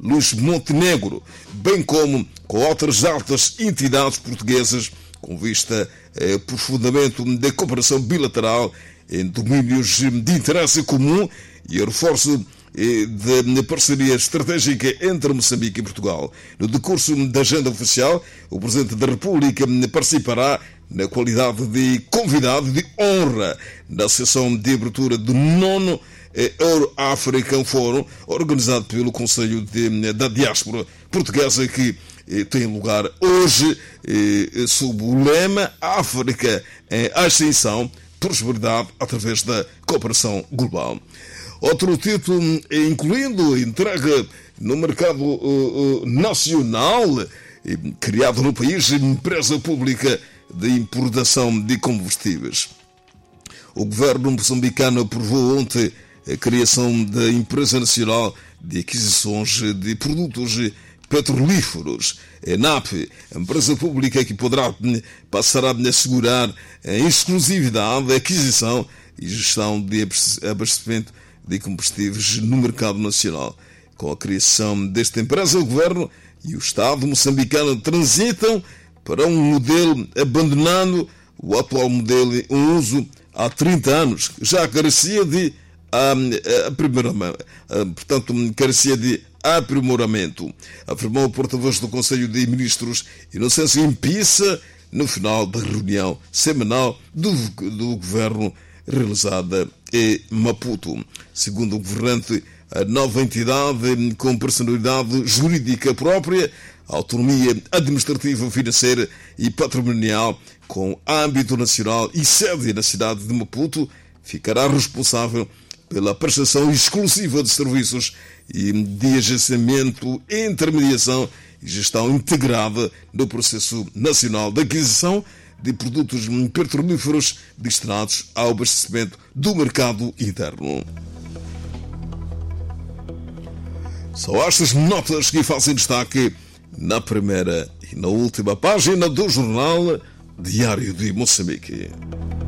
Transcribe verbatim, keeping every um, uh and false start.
Luís Montenegro, bem como com outras altas entidades portuguesas, com vista ao aprofundamento da cooperação bilateral em domínios de interesse comum e ao reforço da parceria estratégica entre Moçambique e Portugal. No decurso da agenda oficial, o Presidente da República participará na qualidade de convidado de honra na sessão de abertura do nono Euro-African Forum, organizado pelo Conselho de, da Diáspora Portuguesa, que eh, tem lugar hoje eh, sob o lema África em Ascensão, prosperidade através da cooperação global. Outro título, incluindo entrega no mercado uh, uh, nacional, eh, criado no país, empresa pública de importação de combustíveis. O governo moçambicano aprovou ontem a criação da Empresa Nacional de Aquisições de Produtos Petrolíferos, ENAP, empresa pública que poderá passar a assegurar a exclusividade, a aquisição e gestão de abastecimento de combustíveis no mercado nacional. Com a criação desta empresa, o governo e o Estado moçambicano transitam para um modelo abandonando o atual modelo em uso há trinta anos, que já carecia de aprimoramento, portanto, carecia de aprimoramento, afirmou o porta-voz do Conselho de Ministros, Inocêncio Impissa, no final da reunião semanal do, do governo realizada em Maputo. Segundo o governante, a nova entidade com personalidade jurídica própria, autonomia administrativa, financeira e patrimonial, com âmbito nacional e sede na cidade de Maputo, ficará responsável pela prestação exclusiva de serviços e de agenciamento, intermediação e gestão integrada do processo nacional de aquisição de produtos petrolíferos destinados ao abastecimento do mercado interno. São estas notas que fazem destaque na primeira e na última página do jornal Diário de Moçambique.